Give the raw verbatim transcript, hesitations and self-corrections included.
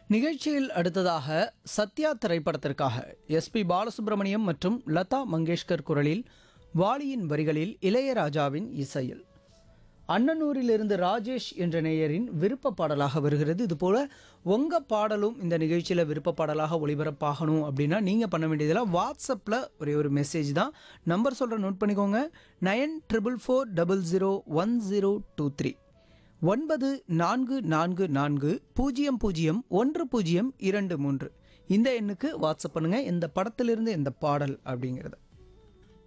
நிகழ்ச்சியில் அடுத்ததாக சத்யா திரைப்படத்திற்காக எஸ்பி பாலசுப்ரமணியம் மற்றும் லதா மங்கேஷ்கர் குரலில் வாலியின் வரிகளில் இளையராஜாவின் இசையில் அண்ணனூரிலிருந்து ராஜேஷ் என்ற நேயரின் விருப்ப பாடலாக வருகிறது. இதுபோல் உங்கள் பாடலும் இந்த நிகழ்ச்சியில் விருப்ப பாடலாக ஒளிபரப்பாகணும் அப்படின்னா நீங்கள் பண்ண வேண்டியதெல்லாம் வாட்ஸ்அப்பில் ஒரே ஒரு மெசேஜ் தான். நம்பர் சொல்கிற நோட் பண்ணிக்கோங்க. Nine triple four double zero one zero two three ஒன்பது நான்கு நான்கு நான்கு பூஜ்ஜியம் பூஜ்ஜியம் ஒன்று பூஜ்ஜியம் இரண்டு மூன்று இந்த எண்ணுக்கு வாட்ஸ்அப் பண்ணுங்கள். இந்த படத்திலிருந்து இந்த பாடல் அப்படிங்கிறது